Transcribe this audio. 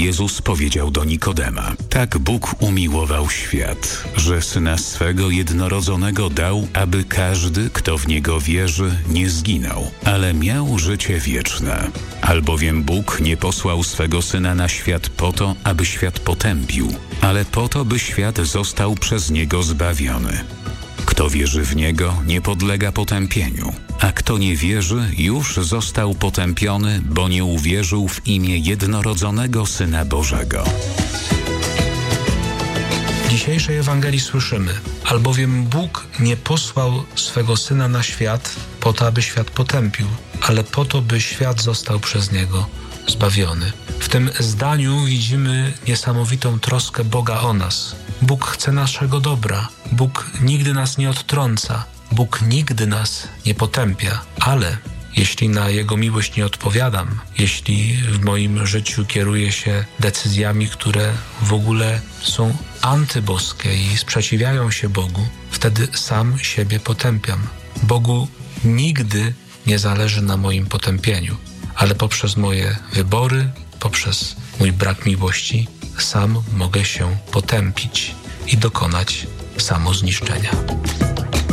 Jezus powiedział do Nikodema: tak Bóg umiłował świat, że Syna swego jednorodzonego dał, aby każdy, kto w Niego wierzy, nie zginął, ale miał życie wieczne. Albowiem Bóg nie posłał swego Syna na świat po to, aby świat potępił, ale po to, by świat został przez Niego zbawiony. Kto wierzy w Niego, nie podlega potępieniu, a kto nie wierzy, już został potępiony, bo nie uwierzył w imię jednorodzonego Syna Bożego. W dzisiejszej Ewangelii słyszymy: albowiem Bóg nie posłał swego Syna na świat po to, aby świat potępił, ale po to, by świat został przez Niego zbawiony. W tym zdaniu widzimy niesamowitą troskę Boga o nas. Bóg chce naszego dobra. Bóg nigdy nas nie odtrąca. Bóg nigdy nas nie potępia. Ale jeśli na Jego miłość nie odpowiadam, jeśli w moim życiu kieruję się decyzjami, które w ogóle są antyboskie i sprzeciwiają się Bogu, wtedy sam siebie potępiam. Bogu nigdy nie zależy na moim potępieniu, ale poprzez moje wybory, poprzez mój brak miłości, sam mogę się potępić i dokonać samozniszczenia.